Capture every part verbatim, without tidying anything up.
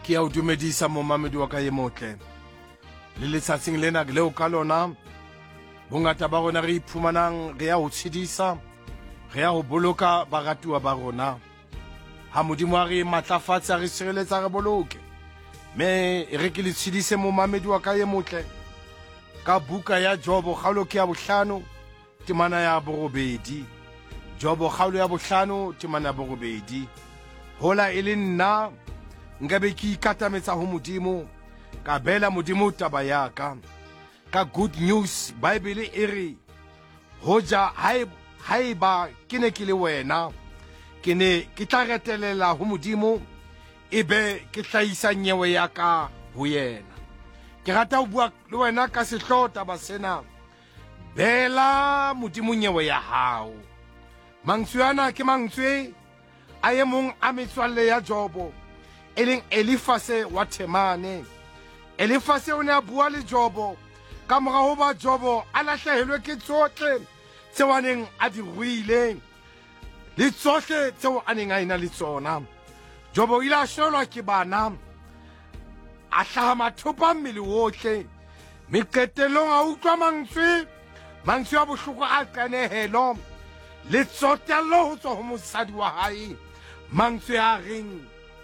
ke ya o dumedisa momamedi wa ka ye motle le letsatsing lena leo ka lona bongata ba rona re iphumanang re ya ho tshedisa re ya ho boloka baratuwa ba rona ha modimo a re matlafatsa re sireletsa re boloke me re ke le tshedise momamedi wa ka ye motle ka buka ya Jobo kgaolo ke ya bohlano temana ya borobedi Jobo kgaolo ya bohlano temana ya borobedi hola ile nna ngabe ke ikatametsa ho modimo ka bela modimo taba yaka ka good news bible e re hoja haiba ke ne ke le wena ke ne ke tla retelela ho modimo ebe ke hlahisa nyewe yaka ho yena ke rata ho bua le wena ka sehloho taba sena bela modimo nyewe ya hao mantswana ke mantswe a ye mong a metswalle ya Jobo eleng Elifase wa Temane Elifase o ne a bua le Jobo ka mora ho ba Jobo a lahlehelwe ke tsohle tseo a neng a di ruile le tsohle tseo a neng a ena le tsona Jobo ile a shelwa ke bana a hlaha mathopa mmele wohle meqetelong a utlwa mantswe mantswe a bohloko a qanehelo le tsotello ho tswa ho mosadi wa hae mantswe a reng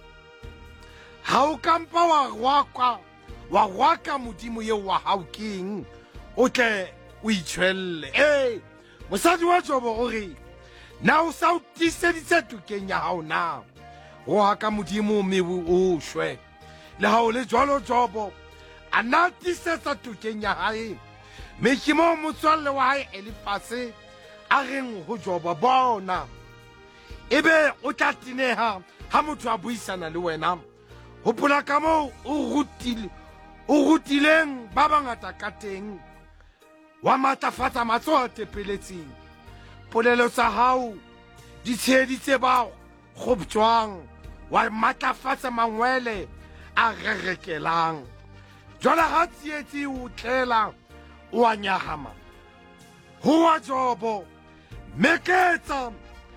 ha o kampa wa rwaka wa rwaka modimo ye wa hao king o tle o itshwelle eh mosadi wa Jobo o re na o sa o tiseditse tukeng ya hao na o haka modimo mebu o shwe le ha o le jwalo Jobo a na tisetsa tukeng ya hae me kimo motswalle wa hae Elifase a reng ho Jobo bona ebe o tla tineha ha motho a buisana le wena hopola ka moo o rutile o rutileng ba bangata ka teng wa matlafatsa matsoho a tepeletseng polelo tsa hao di tsheditse ba kgobtswang wa matlafatsa mangwele a rerekelang jwale ha tsietsi o tlela o a nyahama ho wa Jobo meketsa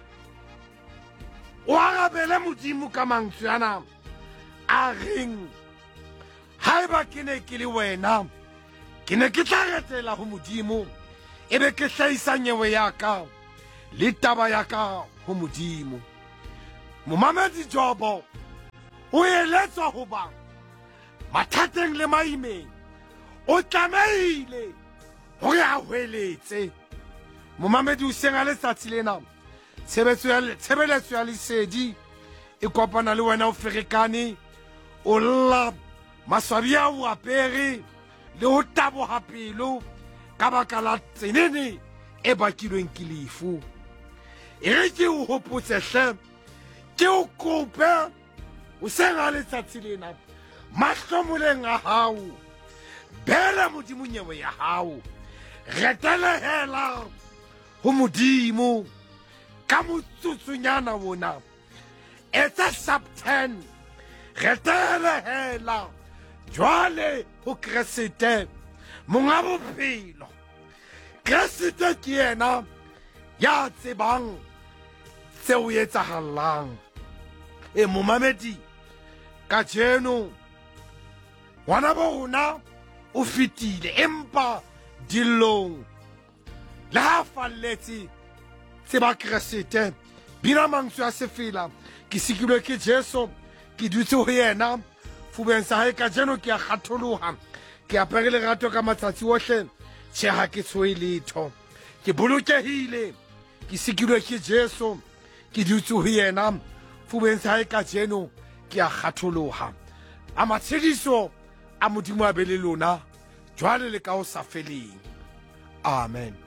o arabele modimo ka mantswe ana a reng haeba ke ne ke le wena ke ne ke tla retela ho modimo ebe ke hlahisa nyewe yaka le taba yaka ho modimo momamedi Jobo o eletswa ho ba mathateng le maimeng o tlamehile hore a hweletse momamedi o senga letsatsi lena tshebeletso ya lesedi e kopana le wena o ferekane o lla maswabi a o apere le ho taboha pelo ka baka la tsenene e bakilweng ke lefu e re ke o hopotse hle ke o kope o senga letsatsi lena mahlomoleng a hao bela modimo nyewe ya hao retelehela ho modimo ka motsotsunyana wona etsa sub ten retelehela jwale ho Kriste monga bophelo Kriste ke yena ya tsebang tseo etsahalang e momamedi ka jeno wana bo rona o fitile empa dilong la ha falletse tseba Kriste bina mantswe a sefela ke sikilwe ke Jesu ke dutse ho yena fubeng sa hae ka jeno ke a kgatholoha ke apere lerato ka matsatsi ohle tjhe ha ke tshoe letho ke bolokehile ke sikilwe ke Jesu ke dutse ho yena fubeng sa hae ka jeno ke a kgatholoha a matshediso a modimo a be le lona jwale le ka o sa feleng amen.